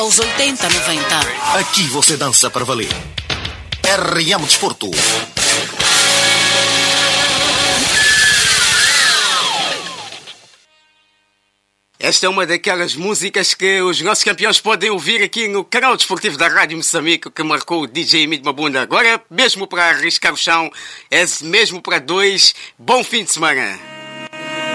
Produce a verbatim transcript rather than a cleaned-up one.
Aos oitenta, noventa. Aqui você dança para valer. R M Desporto. Esta é uma daquelas músicas que os nossos campeões podem ouvir aqui no canal desportivo da Rádio Moçambique, que marcou o D J Emílio Mabunda. Agora, mesmo para arriscar o chão, é mesmo para dois. Bom fim de semana.